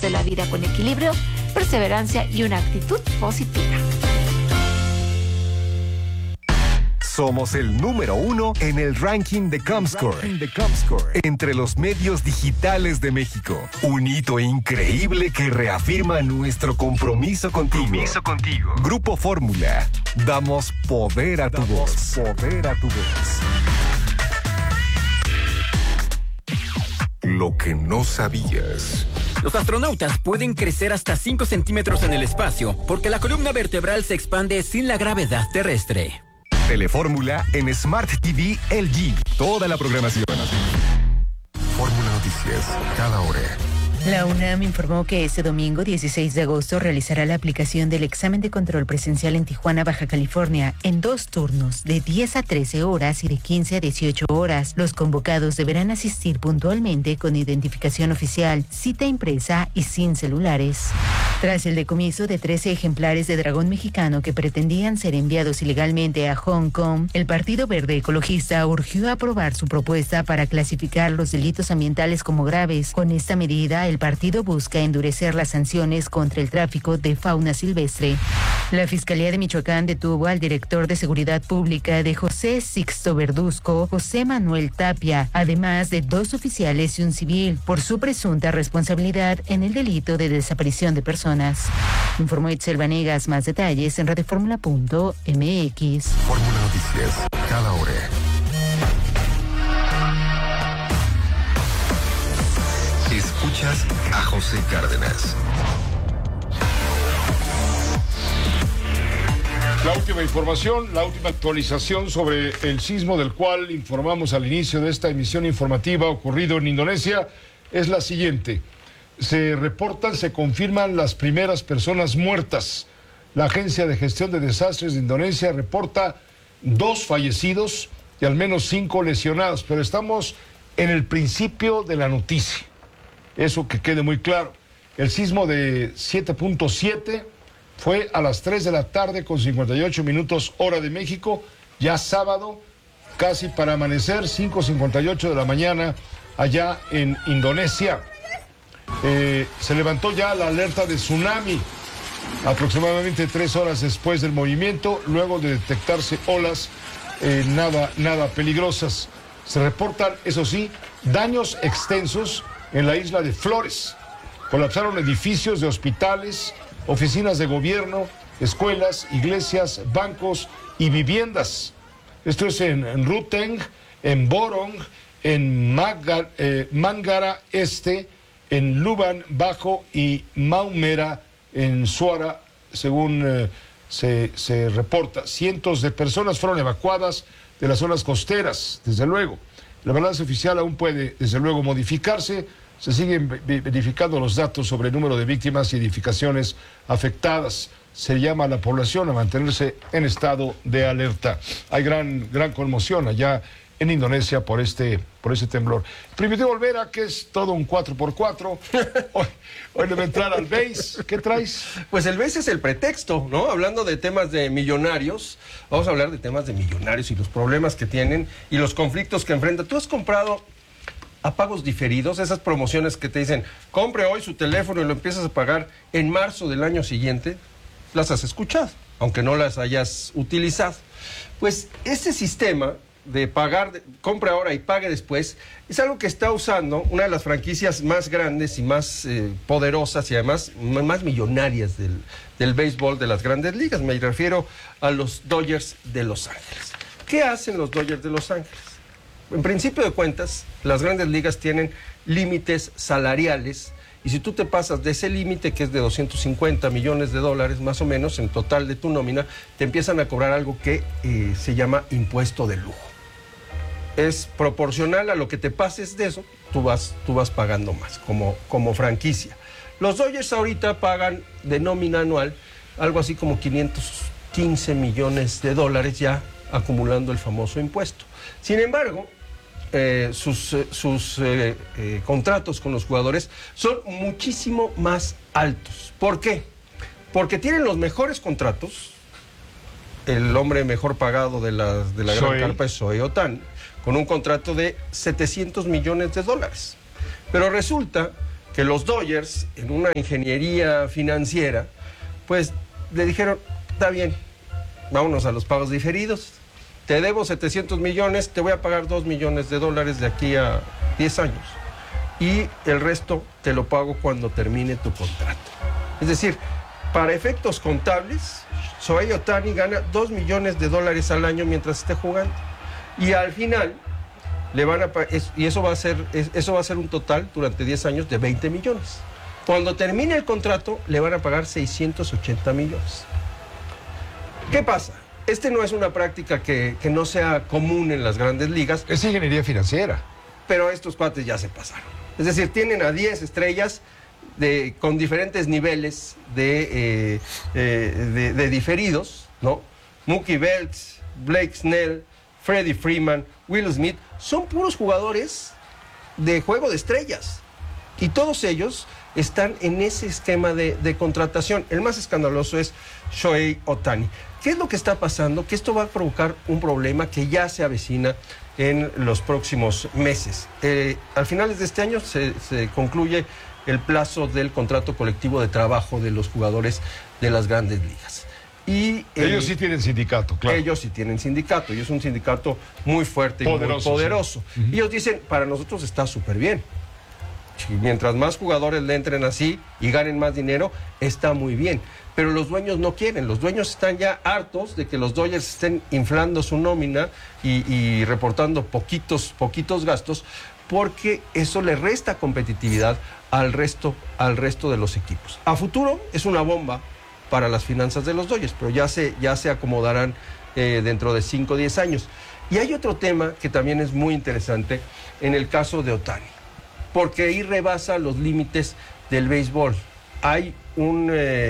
de la vida con equilibrio, perseverancia y una actitud positiva. Somos el número 1 en el ranking de Comscore, entre los medios digitales de México. Un hito increíble que reafirma nuestro compromiso contigo. Grupo Fórmula. Damos poder a tu voz. Lo que no sabías. Los astronautas pueden crecer hasta 5 centímetros en el espacio porque la columna vertebral se expande sin la gravedad terrestre. Telefórmula en Smart TV LG. Toda la programación. Fórmula Noticias, cada hora. La UNAM informó que este domingo 16 de agosto realizará la aplicación del examen de control presencial en Tijuana, Baja California, en 2 turnos, de 10 a 13 horas y de 15 a 18 horas. Los convocados deberán asistir puntualmente con identificación oficial, cita impresa y sin celulares. Tras el decomiso de 13 ejemplares de dragón mexicano que pretendían ser enviados ilegalmente a Hong Kong, el Partido Verde Ecologista urgió a aprobar su propuesta para clasificar los delitos ambientales como graves. Con esta medida, el partido busca endurecer las sanciones contra el tráfico de fauna silvestre. La Fiscalía de Michoacán detuvo al director de Seguridad Pública de José Sixto Verduzco, José Manuel Tapia, además de 2 oficiales y un civil, por su presunta responsabilidad en el delito de desaparición de personas. Informó Itzel Vanegas. Más detalles en radioformula.mx. Fórmula Noticias, cada hora. Escuchas a José Cárdenas. La última información, la última actualización sobre el sismo del cual informamos al inicio de esta emisión informativa ocurrido en Indonesia es la siguiente. Se confirman las primeras personas muertas. La Agencia de Gestión de Desastres de Indonesia reporta 2 fallecidos y al menos 5 lesionados, pero estamos en el principio de la noticia. Eso que quede muy claro. El sismo de 7.7 fue a las 3 de la tarde con 58 minutos hora de México, ya sábado, casi para amanecer, 5:58 de la mañana allá en Indonesia. Se levantó ya la alerta de tsunami aproximadamente 3 horas después del movimiento, luego de detectarse olas nada peligrosas. Se reportan, eso sí, daños extensos en la isla de Flores. Colapsaron edificios de hospitales, oficinas de gobierno, escuelas, iglesias, bancos y viviendas. Esto es en Ruteng, en Borong, en Mangara Este, en Luban Bajo y Maumera en Suara, según se reporta. Cientos de personas fueron evacuadas de las zonas costeras, desde luego. La balanza oficial aún puede, desde luego, modificarse. Se siguen verificando los datos sobre el número de víctimas y edificaciones afectadas. Se llama a la población a mantenerse en estado de alerta. Hay gran conmoción allá en Indonesia por este temblor. Primitivo Olvera, que es todo un 4x4. Hoy le va a entrar al BASE. ¿Qué traes? Pues el BASE es el pretexto, ¿no? Hablando de temas de millonarios, vamos a hablar de temas de millonarios y los problemas que tienen y los conflictos que enfrentan. ¿Tú has comprado a pagos diferidos, esas promociones que te dicen, compre hoy su teléfono y lo empiezas a pagar en marzo del año siguiente? Las has escuchado, aunque no las hayas utilizado. Pues ese sistema de pagar, compre ahora y pague después, es algo que está usando una de las franquicias más grandes y más poderosas y además más millonarias del béisbol de las grandes ligas. Me refiero a los Dodgers de Los Ángeles. ¿Qué hacen los Dodgers de Los Ángeles? En principio de cuentas, las grandes ligas tienen límites salariales y si tú te pasas de ese límite, que es de $250 millones más o menos en total de tu nómina, te empiezan a cobrar algo que se llama impuesto de lujo. Es proporcional a lo que te pases de eso, tú vas pagando más como franquicia. Los Dodgers ahorita pagan de nómina anual algo así como $515 millones ya acumulando el famoso impuesto. Sin embargo, sus contratos con los jugadores son muchísimo más altos. ¿Por qué? Porque tienen los mejores contratos. El hombre mejor pagado de la gran carpa es Shohei Ohtani, con un contrato de $700 millones. Pero resulta que los Dodgers, en una ingeniería financiera, pues le dijeron, está bien, vámonos a los pagos diferidos. Te debo 700 millones, te voy a pagar $2 millones de aquí a 10 años. Y el resto te lo pago cuando termine tu contrato. Es decir, para efectos contables, Shohei Ohtani gana $2 millones al año mientras esté jugando. Y al final le van a y eso va a ser un total durante 10 años de 20 millones. Cuando termine el contrato, le van a pagar 680 millones. ¿Qué pasa? No es una práctica que no sea común en las grandes ligas. Es ingeniería financiera. Pero estos cuates ya se pasaron. Es decir, tienen a 10 estrellas con diferentes niveles de diferidos, ¿no? Mookie Betts, Blake Snell, Freddie Freeman, Will Smith, son puros jugadores de juego de estrellas. Y todos ellos están en ese esquema de contratación. El más escandaloso es Shohei Ohtani. ¿Qué es lo que está pasando? Que esto va a provocar un problema que ya se avecina en los próximos meses. Al finales de este año se concluye el plazo del contrato colectivo de trabajo de los jugadores de las grandes ligas. Y ellos sí tienen sindicato, claro. Ellos sí tienen sindicato, y es un sindicato muy fuerte y muy poderoso. Sí. Y ellos dicen, para nosotros está súper bien. Mientras más jugadores le entren así y ganen más dinero, está muy bien. Pero los dueños no quieren. Los dueños están ya hartos de que los Dodgers estén inflando su nómina y reportando poquitos gastos, porque eso le resta competitividad al resto de los equipos. A futuro es una bomba para las finanzas de los Dodgers, pero ya se acomodarán dentro de 5 o 10 años. Y hay otro tema que también es muy interesante en el caso de Ohtani, porque ahí rebasa los límites del béisbol. Hay un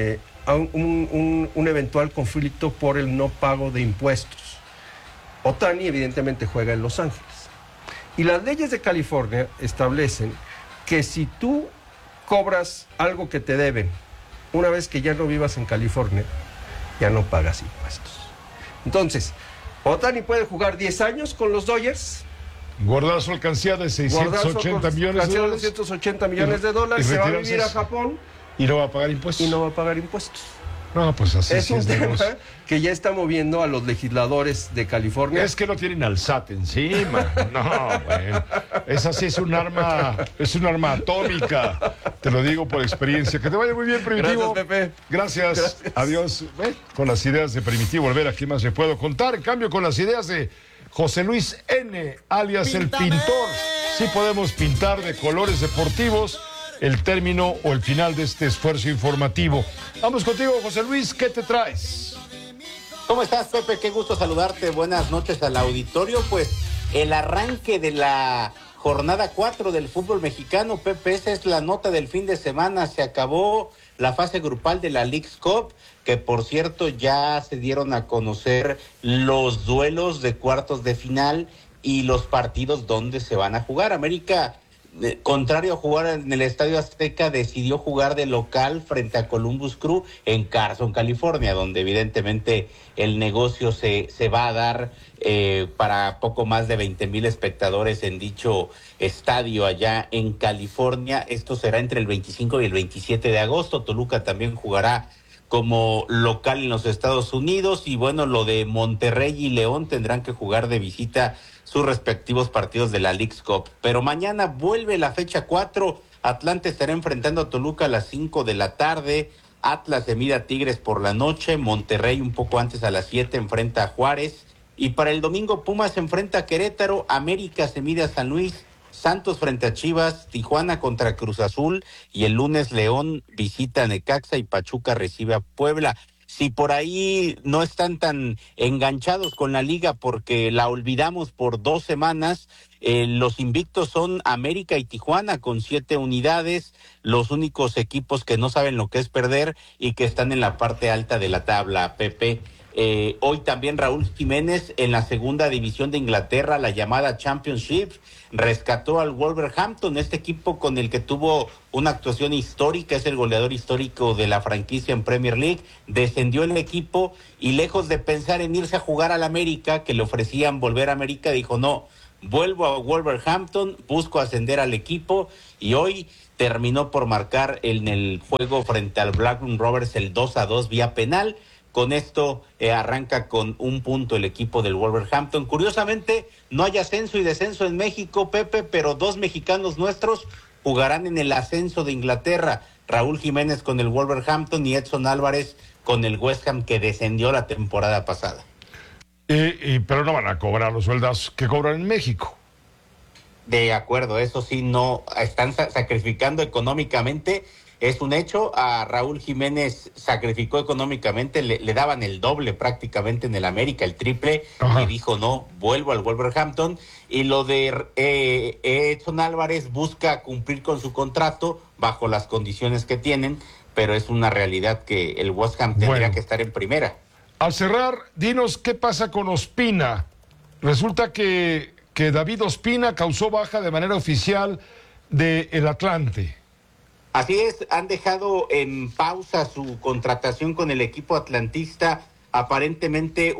eventual conflicto por el no pago de impuestos. Ohtani evidentemente juega en Los Ángeles. Y las leyes de California establecen que si tú cobras algo que te deben, una vez que ya no vivas en California, ya no pagas impuestos. Entonces, Ohtani puede jugar 10 años con los Dodgers. Guardar su alcancía de 680 millones de dólares. 680 millones de dólares. Se va a vivir a Japón. Y no va a pagar impuestos. No, pues así es un tema que ya está moviendo a los legisladores de California. Es que no tienen al SAT encima. No, bueno. Esa sí es un arma atómica. Te lo digo por experiencia. Que te vaya muy bien, Primitivo. Gracias, Pepe. Gracias. Adiós. Con las ideas de Primitivo, volver a quién más le puedo contar. En cambio, con las ideas de José Luis N., alias Píntame. El Pintor. Sí podemos pintar de colores deportivos el término o el final de este esfuerzo informativo. Vamos contigo, José Luis, ¿qué te traes? ¿Cómo estás, Pepe? Qué gusto saludarte. Buenas noches al auditorio. Pues el arranque de la jornada 4 del fútbol mexicano, Pepe, esa es la nota del fin de semana. Se acabó la fase grupal de la Leagues Cup, que por cierto ya se dieron a conocer los duelos de cuartos de final y los partidos donde se van a jugar. América, contrario a jugar en el Estadio Azteca, decidió jugar de local frente a Columbus Crew en Carson, California, donde evidentemente el negocio se va a dar para poco más de 20,000 espectadores en dicho estadio allá en California. Esto será entre el 25 y el 27 de agosto. Toluca también jugará como local en los Estados Unidos, y bueno, lo de Monterrey y León tendrán que jugar de visita sus respectivos partidos de la Leagues Cup. Pero mañana vuelve la fecha 4, Atlante estará enfrentando a Toluca a las 5 de la tarde, Atlas se mide a Tigres por la noche, Monterrey un poco antes a las 7 enfrenta a Juárez, y para el domingo Pumas se enfrenta a Querétaro, América se mide a San Luis, Santos frente a Chivas, Tijuana contra Cruz Azul, y el lunes León visita a Necaxa y Pachuca recibe a Puebla. Si por ahí no están tan enganchados con la liga porque la olvidamos por 2 semanas, los invictos son América y Tijuana con 7 unidades, los únicos equipos que no saben lo que es perder y que están en la parte alta de la tabla, Pepe. Hoy también Raúl Jiménez en la segunda división de Inglaterra, la llamada Championship, rescató al Wolverhampton, este equipo con el que tuvo una actuación histórica, es el goleador histórico de la franquicia en Premier League. Descendió el equipo y lejos de pensar en irse a jugar al América, que le ofrecían volver a América, dijo no, vuelvo a Wolverhampton, busco ascender al equipo, y hoy terminó por marcar en el juego frente al Blackburn Rovers el 2-2 vía penal. Con esto arranca con 1 punto el equipo del Wolverhampton. Curiosamente, no hay ascenso y descenso en México, Pepe, pero 2 mexicanos nuestros jugarán en el ascenso de Inglaterra. Raúl Jiménez con el Wolverhampton y Edson Álvarez con el West Ham, que descendió la temporada pasada. Pero no van a cobrar los sueldos que cobran en México. De acuerdo, eso sí, no están sacrificando económicamente. Es un hecho, a Raúl Jiménez sacrificó económicamente, le daban el doble prácticamente en el América, el triple, y dijo no, vuelvo al Wolverhampton. Y lo de Edson Álvarez busca cumplir con su contrato bajo las condiciones que tienen, pero es una realidad que el West Ham tendría que estar en primera. Al cerrar, dinos qué pasa con Ospina. Resulta que David Ospina causó baja de manera oficial del Atlante. Así es, han dejado en pausa su contratación con el equipo atlantista. Aparentemente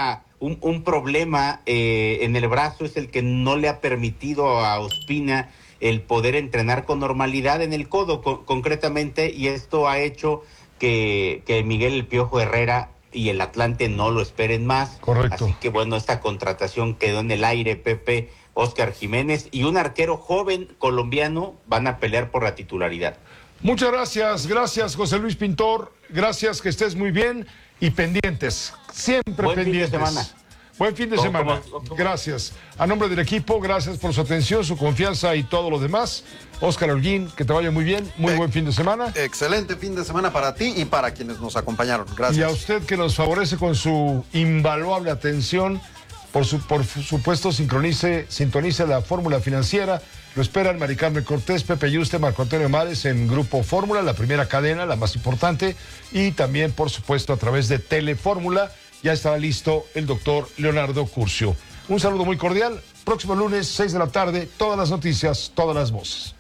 un problema en el brazo es el que no le ha permitido a Ospina el poder entrenar con normalidad en el codo concretamente, y esto ha hecho que Miguel El Piojo Herrera y el Atlante no lo esperen más. Correcto. Así que bueno, esta contratación quedó en el aire, Pepe. Óscar Jiménez y un arquero joven colombiano van a pelear por la titularidad. Muchas gracias José Luis Pintor, gracias, que estés muy bien y pendientes, siempre Buen pendientes. Fin de semana. Buen fin de semana, gracias. A nombre del equipo, gracias por su atención, su confianza y todo lo demás. Óscar Holguín, que te vaya muy bien, muy buen fin de semana. Excelente fin de semana para ti y para quienes nos acompañaron, gracias. Y a usted, que nos favorece con su invaluable atención. Por supuesto, sintonice la Fórmula Financiera. Lo esperan Mari Carmen Cortés, Pepe Yuste, Marco Antonio Mares en Grupo Fórmula, la primera cadena, la más importante. Y también, por supuesto, a través de Telefórmula. Ya estará listo el doctor Leonardo Curcio. Un saludo muy cordial. Próximo lunes, 6 de la tarde, todas las noticias, todas las voces.